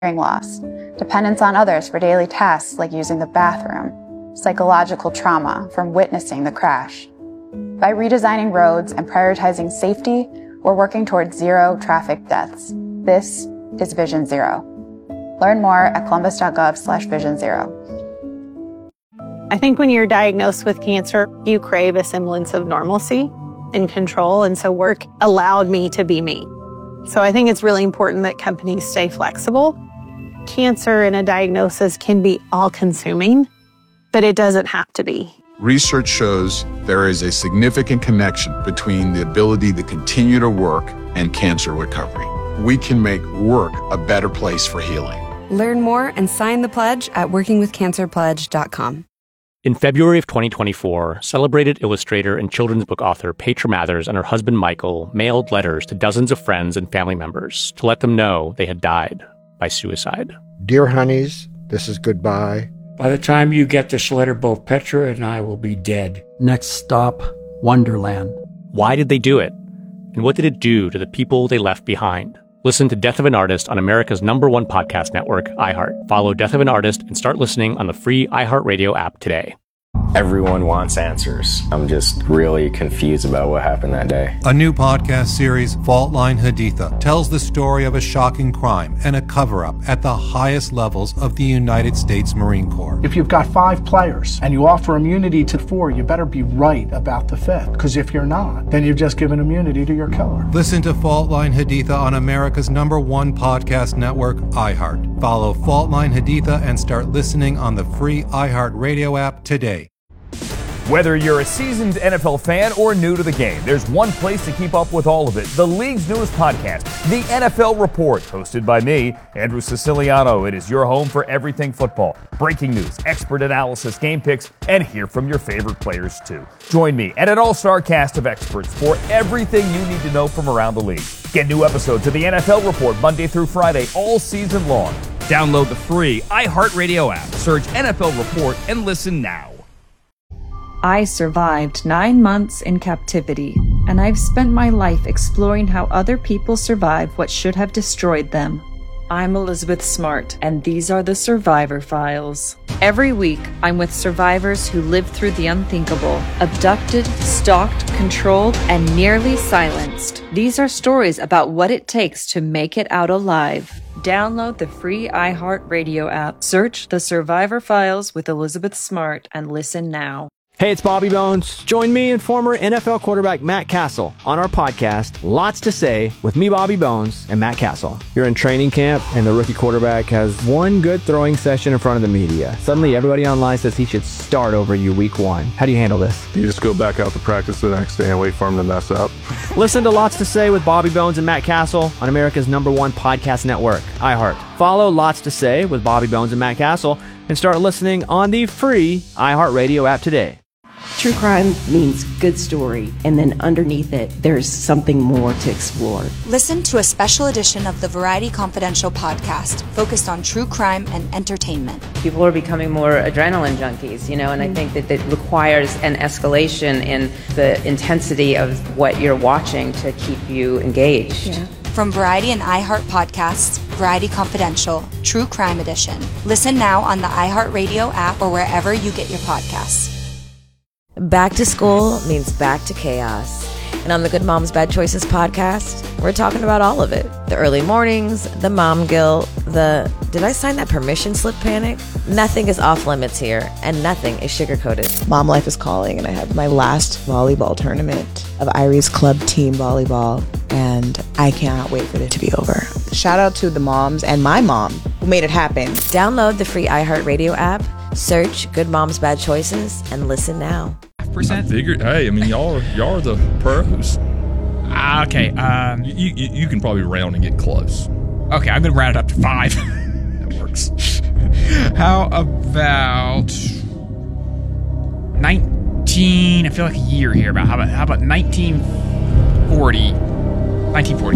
hearing loss, dependence on others for daily tasks like using the bathroom, psychological trauma from witnessing the crash. By redesigning roads and prioritizing safety, we're working towards zero traffic deaths. This is Vision Zero. Learn more at columbus.gov/Vision Zero. I think when you're diagnosed with cancer, you crave a semblance of normalcy and control. And so work allowed me to be me. So I think it's really important that companies stay flexible. Cancer and a diagnosis can be all-consuming, but it doesn't have to be. Research shows there is a significant connection between the ability to continue to work and cancer recovery. We can make work a better place for healing. Learn more and sign the pledge at workingwithcancerpledge.com. In February of 2024, celebrated illustrator and children's book author Petra Mathers and her husband Michael mailed letters to dozens of friends and family members to let them know they had died by suicide. Dear honeys, this is goodbye. By the time you get this letter, both Petra and I will be dead. Next stop, Wonderland. Why did they do it? And what did it do to the people they left behind? Listen to Death of an Artist on America's #1 podcast network, iHeart. Follow Death of an Artist and start listening on the free iHeartRadio app today. Everyone wants answers. I'm just really confused about what happened that day. A new podcast series, Fault Line Haditha, tells the story of a shocking crime and a cover-up at the highest levels of the United States Marine Corps. If you've got 5 players and you offer immunity to 4, you better be right about the 5th. Because if you're not, then you've just given immunity to your killer. Listen to Fault Line Haditha on America's #1 podcast network, iHeart. Follow Fault Line Haditha and start listening on the free iHeartRadio app today. Whether you're a seasoned NFL fan or new to the game, there's one place to keep up with all of it. The league's newest podcast, The NFL Report, hosted by me, Andrew Siciliano. It is your home for everything football. Breaking news, expert analysis, game picks, and hear from your favorite players too. Join me and an all-star cast of experts for everything you need to know from around the league. Get new episodes of The NFL Report Monday through Friday all season long. Download the free iHeartRadio app. Search NFL Report and listen now. I survived 9 months in captivity, and I've spent my life exploring how other people survive what should have destroyed them. I'm Elizabeth Smart, and these are the Survivor Files. Every week, I'm with survivors who lived through the unthinkable, abducted, stalked, controlled, and nearly silenced. These are stories about what it takes to make it out alive. Download the free iHeartRadio app, search The Survivor Files with Elizabeth Smart, and listen now. Hey, it's Bobby Bones. Join me and former NFL quarterback Matt Castle on our podcast, Lots to Say, with me, Bobby Bones, and Matt Castle. You're in training camp, and the rookie quarterback has one good throwing session in front of the media. Suddenly, everybody online says he should start over you week 1. How do you handle this? You just go back out to practice the next day and wait for him to mess up. Listen to Lots to Say with Bobby Bones and Matt Castle on America's #1 podcast network, iHeart. Follow Lots to Say with Bobby Bones and Matt Castle and start listening on the free iHeartRadio app today. True crime means good story, and then underneath it, there's something more to explore. Listen to a special edition of the Variety Confidential podcast focused on true crime and entertainment. People are becoming more adrenaline junkies, and I think that it requires an escalation in the intensity of what you're watching to keep you engaged. Yeah. From Variety and iHeart podcasts, Variety Confidential, True Crime Edition. Listen now on the iHeartRadio app or wherever you get your podcasts. Back to school means back to chaos. And on the Good Moms Bad Choices podcast, we're talking about all of it. The early mornings, the mom guilt, the did I sign that permission slip panic? Nothing is off limits here, and nothing is sugar-coated. Mom life is calling, and I have my last volleyball tournament of Irie's club team volleyball, and I cannot wait for it to be over. Shout out to the moms and my mom who made it happen. Download the free iHeartRadio app, search Good Moms Bad Choices, and listen now. I figured, hey, y'all are the pros. Okay. You can probably round and get close. Okay, I'm gonna round it up to 5. That works. How about 19? I feel like a year here. How about 1940? 1940.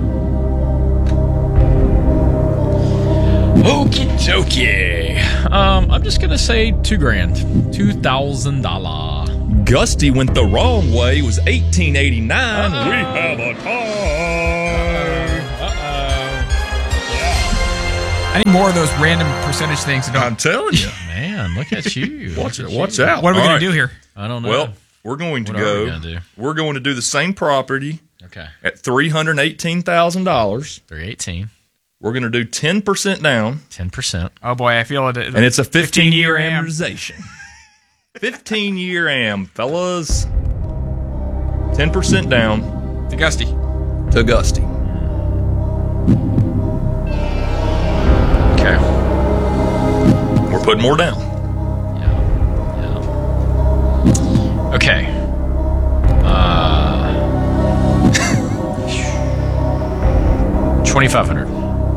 Okie dokie. I'm just gonna say $2,000. $2,000. Gusty went the wrong way. It was 1889. We have a tie. I need more of those random percentage things. I'm telling you. Man, look at you. Watch out. What are we All going right. to do here? I don't know. Well, we're going to What are we go. gonna do? We're going to do the same property. Okay. At $318,000. 318. We're going to do 10% down. 10%. Oh, boy, I feel it. And it's a 15-year am. amortization. 15-year am, fellas. 10% down. To Gusty. To Gusty. Okay. We're putting more down. Okay. 2,500.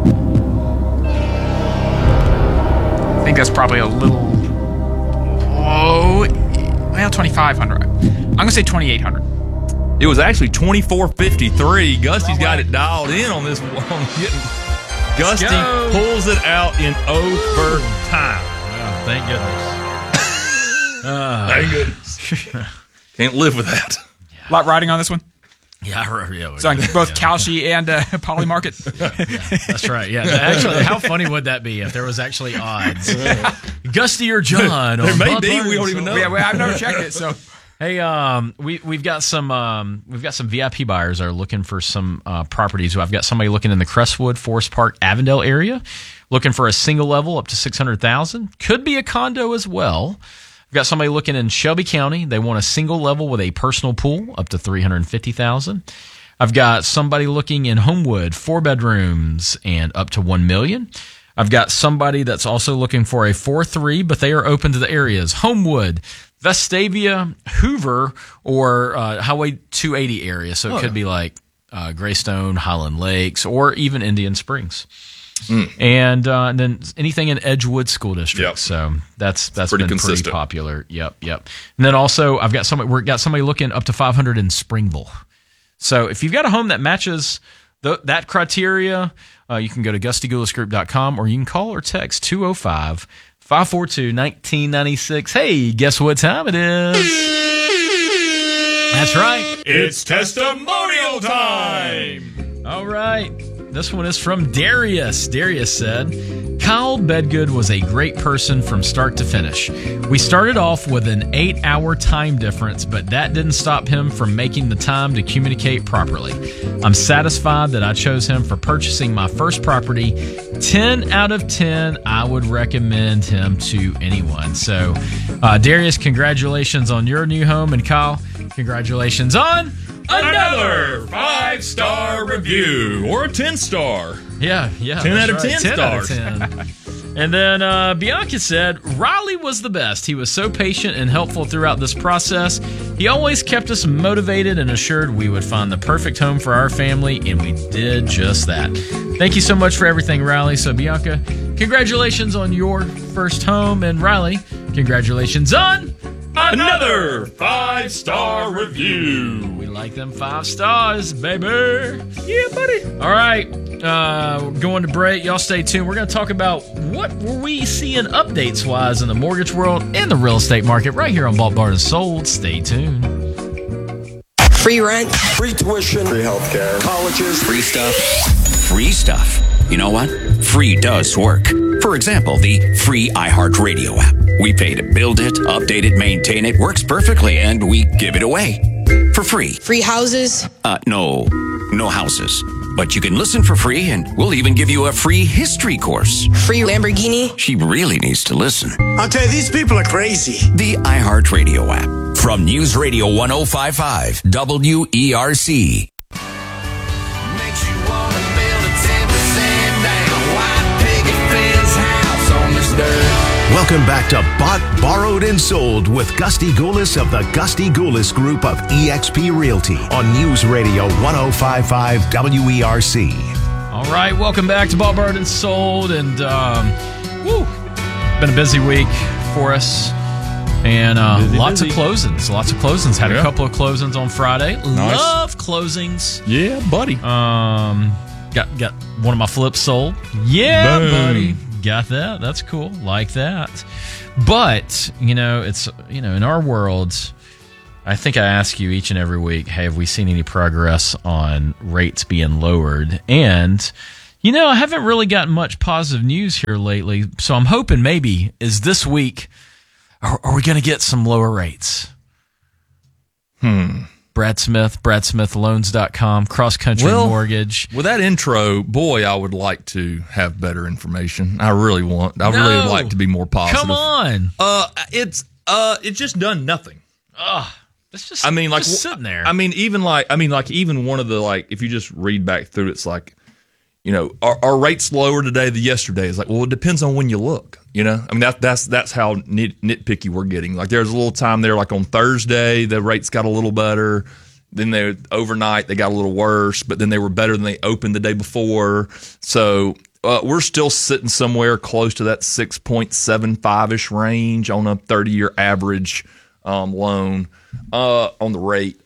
I think that's probably a little. Oh, well, 2,500. I'm going to say 2,800. It was actually 24.53. Gusty's got it dialed in on this one. Gusty pulls it out in overtime. Oh, thank goodness. Thank goodness. Can't live with that. A lot riding on this one. Yeah, It's on both Kalshi and Poly Market. That's right. Yeah, actually, how funny would that be if there was actually odds? Gusty or John? There may be. We don't even know. Yeah, I've never checked it. So, hey, we've got some VIP buyers that are looking for some properties. I've got somebody looking in the Crestwood, Forest Park, Avondale area, looking for a single level up to $600,000. Could be a condo as well. We've got somebody looking in Shelby County. They want a single level with a personal pool up to $350,000. I've got somebody looking in Homewood, 4 bedrooms and up to $1 million. I've got somebody that's also looking for a 4-3, but they are open to the areas Homewood, Vestavia, Hoover, or Highway 280 area. So it could be like Greystone, Highland Lakes, or even Indian Springs. And then anything in Edgewood School District. Yep. So that's pretty been consistent. pretty popular. Yep. And then also we've got somebody looking up to 500 in Springville. So if you've got a home that matches that criteria, you can go to GustyGoulisGroup.com or you can call or text 205-542-1996. Hey, guess what time it is? That's right. It's testimonial time. All right. This one is from Darius. Darius said, Kyle Bedgood was a great person from start to finish. We started off with an 8-hour time difference, but that didn't stop him from making the time to communicate properly. I'm satisfied that I chose him for purchasing my first property. 10 out of 10, I would recommend him to anyone. So, Darius, congratulations on your new home. And Kyle, congratulations on another 5-star review or a 10-star. Yeah. 10 out of 10 stars. Out of 10. And then Bianca said, Riley was the best. He was so patient and helpful throughout this process. He always kept us motivated and assured we would find the perfect home for our family, and we did just that. Thank you so much for everything, Riley. So, Bianca, congratulations on your first home, and Riley, congratulations on another 5-star review. We like them 5 stars, baby. Yeah, buddy. All right. Going to break. Y'all stay tuned. We're going to talk about what were we seeing updates-wise in the mortgage world and the real estate market right here on Bought, Barred, and Sold. Stay tuned. Free rent, free tuition, free healthcare, colleges, free stuff. Free stuff. You know what? Free does work. For example, the free iHeartRadio app. We pay to build it, update it, maintain it, works perfectly, and we give it away for free. Free houses? No houses. But you can listen for free, and we'll even give you a free history course. Free Lamborghini? She really needs to listen. I'll tell you, these people are crazy. The iHeartRadio app. From News Radio 105.5 WERC. Welcome back to Bought, Borrowed, and Sold with Gusty Goulis of the Gusty Goulis Group of eXp Realty on News Radio 105.5 WERC. All right, welcome back to Bought, Borrowed, and Sold. And, been a busy week for us. And lots of closings. Had a couple of closings on Friday. Nice. Love closings. Yeah, buddy. Got one of my flips sold. Yeah, Boom. buddy. Got that. That's cool. Like that. But, it's, in our world, I think I ask you each and every week, hey, have we seen any progress on rates being lowered? And, You know, I haven't really gotten much positive news here lately, so I'm hoping maybe is this week, are we going to get some lower rates? Brad Smith, BradSmithLoans.com, Cross Country Mortgage. With that intro, boy, I would like to have better information. I really would like to be more positive. Come on. It's just done nothing. It's just, just sitting there. Even one of the, if you just read back through it, it's like, are rates lower today than yesterday? It's like, well, it depends on when you look, that's how nitpicky we're getting. Like there's a little time there, like on Thursday, the rates got a little better. Then overnight, they got a little worse, but then they were better than they opened the day before. So we're still sitting somewhere close to that 6.75-ish range on a 30-year average loan on the rate.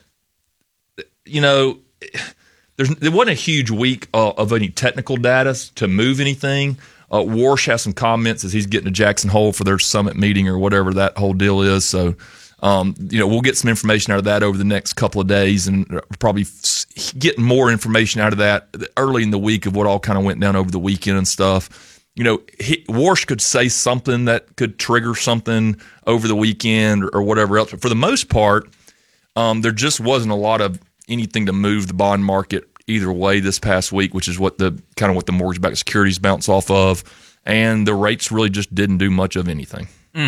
There wasn't a huge week of any technical data to move anything. Warsh has some comments as he's getting to Jackson Hole for their summit meeting or whatever that whole deal is. So, we'll get some information out of that over the next couple of days and probably get more information out of that early in the week of what all kind of went down over the weekend and stuff. Warsh could say something that could trigger something over the weekend or whatever else. But for the most part, there just wasn't a lot of anything to move the bond market either way this past week, which is what the mortgage-backed securities bounce off of, and the rates really just didn't do much of anything.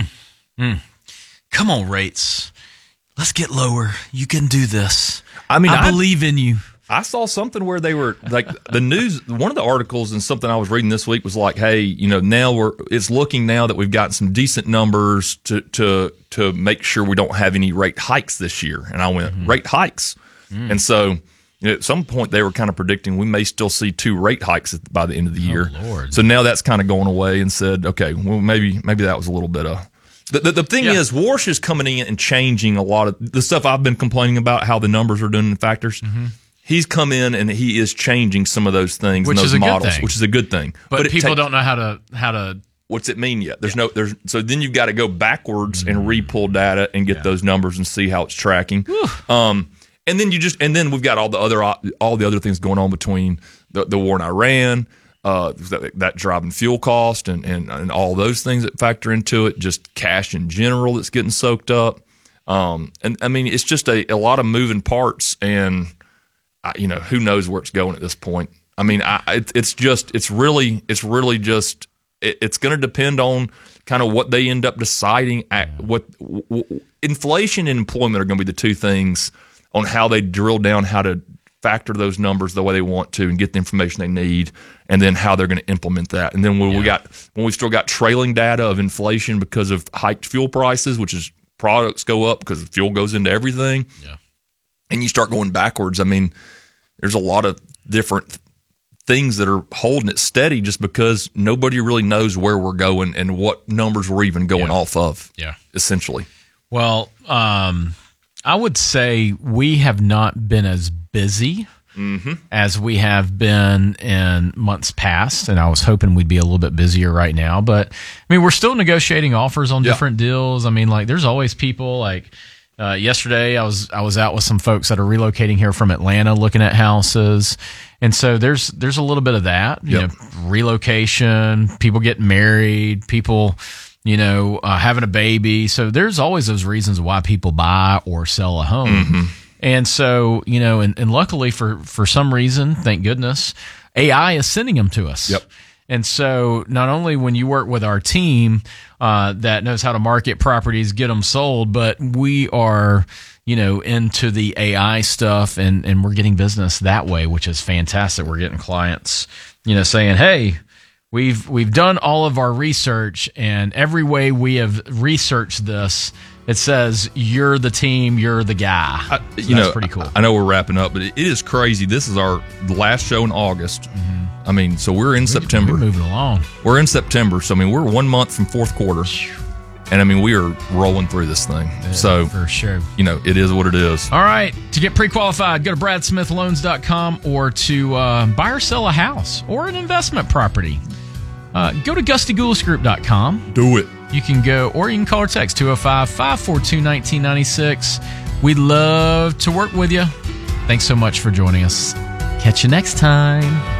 Come on, rates. Let's get lower. You can do this. I believe in you. I saw something where they were like the news. One of the articles and something I was reading this week was like, "Hey, now it's looking now that we've got some decent numbers to make sure we don't have any rate hikes this year." And I went, "Rate hikes," and so at some point they were kind of predicting we may still see 2 rate hikes by the end of the year. Lord. So now that's kind of going away, and said, "Okay, well maybe that was a little bit of." The thing is, Warsh is coming in and changing a lot of the stuff I've been complaining about, how the numbers are doing in factors. He's come in and he is changing some of those things, which and those is a models, good thing. which is a good thing. But people don't know how to. What's it mean yet? So then you've got to go backwards and re-pull data and get those numbers and see how it's tracking. And then we've got all the other things going on between the war in Iran, that driving fuel cost and all those things that factor into it. Just cash in general that's getting soaked up. It's just a lot of moving parts, and who knows where it's going at this point. It's really just it's going to depend on kind of what they end up deciding. What inflation and employment are going to be the two things on how they drill down how to factor those numbers the way they want to and get the information they need, and then how they're going to implement that. And then when we still got trailing data of inflation because of hiked fuel prices, which is products go up because fuel goes into everything. Yeah. And you start going backwards. There's a lot of different things that are holding it steady just because nobody really knows where we're going and what numbers we're even going off of. Yeah. Essentially. Well, I would say we have not been as busy as we have been in months past, and I was hoping we'd be a little bit busier right now. But we're still negotiating offers on different deals. There's always people yesterday I was out with some folks that are relocating here from Atlanta looking at houses. And so there's a little bit of that, relocation, people getting married, people, having a baby. So there's always those reasons why people buy or sell a home. And so, and luckily for some reason, thank goodness, AI is sending them to us. Yep. And so not only when you work with our team that knows how to market properties, get them sold, but we are, into the AI stuff and we're getting business that way, which is fantastic. We're getting clients, saying, hey, we've done all of our research, and every way we have researched this, it says you're the team, you're the guy. That's pretty cool. I know we're wrapping up, but it is crazy. This is our last show in August. So we're in September. We're moving along. We're in September. So, we're 1 month from fourth quarter. And, we are rolling through this thing. So, for sure. It is what it is. All right. To get pre-qualified, go to BradSmithLoans.com, or to buy or sell a house or an investment property. Go to GustyGoulisGroup.com. Do it. You can go, or you can call or text 205-542-1996. We'd love to work with you. Thanks so much for joining us. Catch you next time.